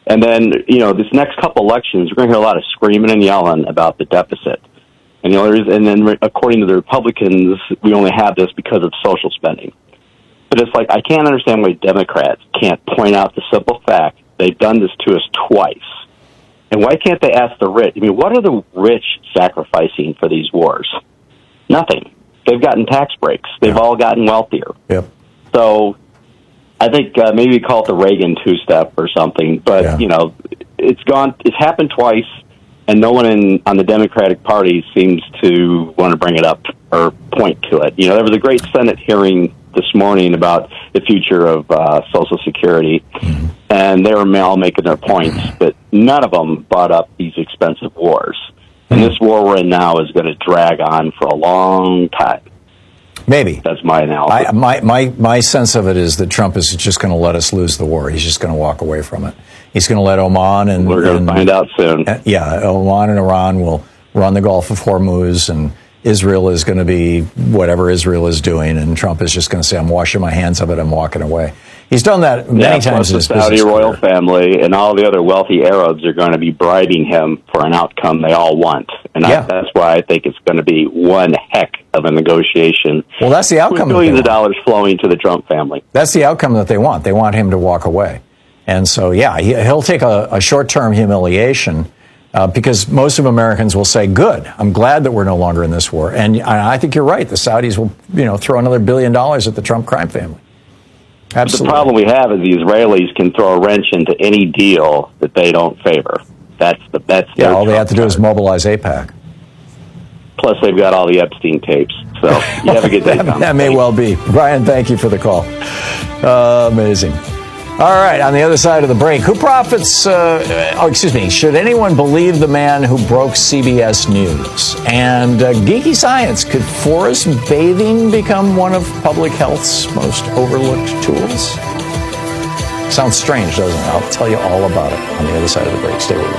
And then, this next couple elections, we're going to hear a lot of screaming and yelling about the deficit. And then according to the Republicans, we only have this because of social spending. But it's like, I can't understand why Democrats can't point out the simple fact they've done this to us twice. And why can't they ask the rich? I mean, what are the rich sacrificing for these wars? Nothing. They've gotten tax breaks. They've all gotten wealthier. Yep. So I think maybe call it the Reagan two-step or something. But, it's happened twice, and no one on the Democratic Party seems to want to bring it up or point to it. There was a great Senate hearing this morning about the future of Social Security, and they were all making their points, but none of them brought up these expensive wars. And this war we're in now is going to drag on for a long time. Maybe. That's my analysis. My sense of it is that Trump is just going to let us lose the war. He's just going to walk away from it. He's going to let Oman and... We're going to find out soon. Oman and Iran will run the Gulf of Hormuz, and Israel is going to be whatever Israel is doing, and Trump is just going to say, I'm washing my hands of it, I'm walking away. He's done that many times in his business career. The Saudi royal family and all the other wealthy Arabs are going to be bribing him for an outcome they all want. And that's why I think it's going to be one heck of a negotiation. Well, that's the outcome. With billions of dollars flowing to the Trump family. That's the outcome that they want. They want him to walk away. And so, he'll take a short-term humiliation because most of Americans will say, good, I'm glad that we're no longer in this war. And I think you're right. The Saudis will, throw another $1 billion at the Trump crime family. Absolutely. The problem we have is the Israelis can throw a wrench into any deal that they don't favor. That's all they have to do is mobilize AIPAC. Plus, they've got all the Epstein tapes. So you have a good day, Tom. That may well be. Brian, thank you for the call. Amazing. All right, on the other side of the break, who profits, should anyone believe the man who broke CBS News? And geeky science, could forest bathing become one of public health's most overlooked tools? Sounds strange, doesn't it? I'll tell you all about it on the other side of the break. Stay with us.